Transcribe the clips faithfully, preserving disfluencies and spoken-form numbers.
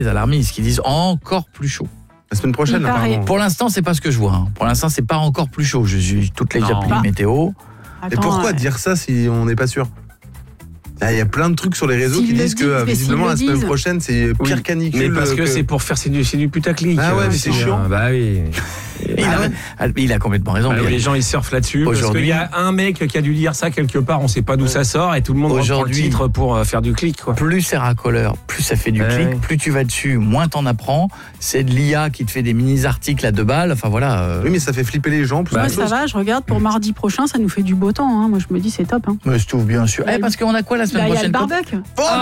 les alarmistes qui disent encore plus chaud. La semaine prochaine, apparemment. Pour l'instant, c'est pas ce que je vois. Hein. Pour l'instant, c'est pas encore plus chaud. Je suis toutes les Non. applis Bah. météo. Et pourquoi euh, dire ça si on n'est pas sûr ? Il y a plein de trucs sur les réseaux S'ils qui le disent que disent, mais visiblement s'ils la le semaine disent. prochaine c'est pire Oui, canicule. mais parce que, que- c'est pour faire c'est du, c'est du putaclic. Ah ouais, euh, mais c'est chiant. Bah oui. Il, a, ah, il a complètement raison. Bah mais oui, les gens ils surfent là-dessus parce Aujourd'hui- qu'il y a un mec qui a dû lire ça quelque part, on sait pas d'où ça sort et tout le monde reprend le Aujourd'hui- titre pour euh, faire du clic quoi. Plus c'est racoleur, plus ça fait du Ouais, clic, ouais. plus tu vas dessus, moins t'en apprends. C'est de l'I A qui te fait des mini-articles à deux balles. Enfin voilà. euh, Oui, mais ça fait flipper les gens. Plus Moi, qu'autre ça chose. va, je regarde pour mardi prochain, ça nous fait du beau temps. Hein. Moi, je me dis, c'est top. Hein. Mais je trouve bien sûr. Là, Eh, parce qu'on a quoi la Là, semaine il y a le prochaine barbecue.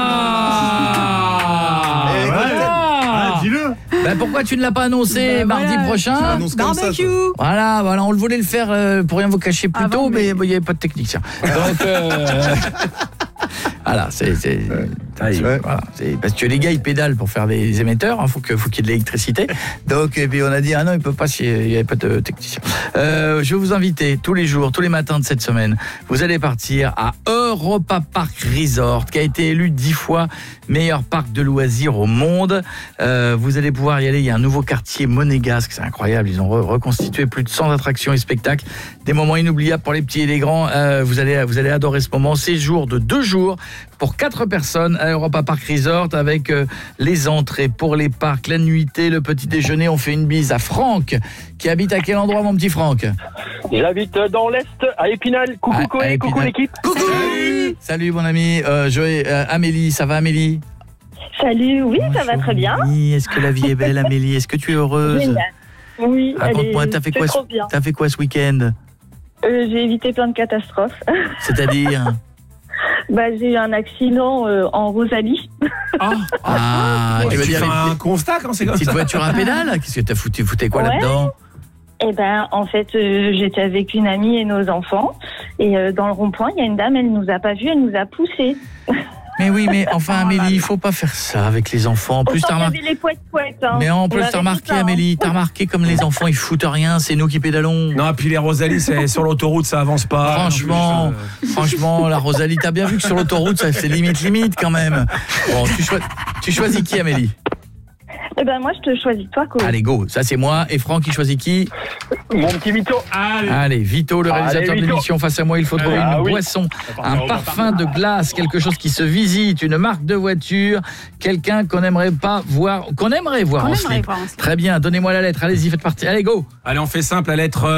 Ah, Eh, voilà. Ah, dis-le. Ben, pourquoi tu ne l'as pas annoncé Ben, mardi voilà. prochain annonce comme ça, Barbecue. Voilà, voilà, on le voulait le faire euh, pour rien vous cacher plus Avant, tôt, mais mais- bon, il n'y avait pas de technicien. Donc, euh, voilà, c'est, c'est, c'est- Ouais. voilà, c'est- parce que les gars ils pédalent pour faire des émetteurs, il faut que, faut qu'il y ait de l'électricité. Donc, et puis on a dit ah non, il peut pas s'il n'y avait pas de technicien. Euh, je vais vous inviter tous les jours, tous les matins de cette semaine. Vous allez partir à Europa Park Resort, qui a été élu dix fois meilleur parc de loisirs au monde. Euh, vous allez pouvoir y aller. Il y a un nouveau quartier monégasque, c'est incroyable. Ils ont re- reconstitué plus de cent attractions et spectacles, des moments inoubliables pour les petits et les grands. Euh, vous allez, vous allez adorer ce moment. Séjour de deux jours pour quatre personnes à Europa Park Resort avec euh, les entrées pour les parcs, la nuitée, le petit déjeuner. On fait une bise à Franck qui habite à quel endroit, mon petit Franck? J'habite dans l'Est, à Épinal. Coucou Ah, Koé, à coucou Épinal. l'équipe. Coucou. Salut, Salut mon ami. Euh, Joël, euh, Amélie, ça va Amélie? Salut, oui, ça va Bonjour, très bien. Amélie. Est-ce que la vie est belle, Amélie? Est-ce que tu es heureuse? Génial. Oui, Raconte-moi, elle est- t'as fait c'est quoi, trop ce- bien. t'as fait quoi ce week-end? Euh, j'ai évité plein de catastrophes. C'est-à-dire? bah, j'ai eu un accident euh, en Rosalie. Ah, Tu tu veux fais dire un une constat quand c'est comme petite ça. voiture à pédale? Qu'est-ce que t'as foutu, foutais quoi Ouais. là-dedans? Et ben, en fait, euh, j'étais avec une amie et nos enfants. Et euh, dans le rond-point, il y a une dame, elle nous a pas vus, elle nous a poussés. Mais oui, mais enfin Amélie, il faut pas faire ça avec les enfants. En plus, t'as Pourtant, il y remarqué... avait les poètes-poètes. Hein. Mais en On plus, avait t'as tout remarqué, ça, hein. Amélie, t'as remarqué comme les enfants, ils foutent rien, c'est nous qui pédalons. Non, puis les Rosalie, c'est sur l'autoroute, ça avance pas. Franchement, En plus, euh, franchement, la Rosalie, t'as bien vu que sur l'autoroute, ça c'est limite, limite quand même. Bon, tu, choi- tu choisis qui, Amélie? Eh ben, moi, je te choisis toi, Koé. Allez, go. Ça, c'est moi. Et Franck, il choisit qui? Mon petit Vito. Allez. Allez, Vito, le Allez, réalisateur de Vito. l'émission. Face à moi, il faut trouver Ah une oui. boisson, un parfum de glace, quelque chose qui se visite, une marque de voiture, quelqu'un qu'on aimerait pas voir, qu'on aimerait voir On en aimerait slip. voir en slip. Très bien, donnez-moi la lettre. Allez-y, faites partie. Allez, go. Allez, on fait simple, la lettre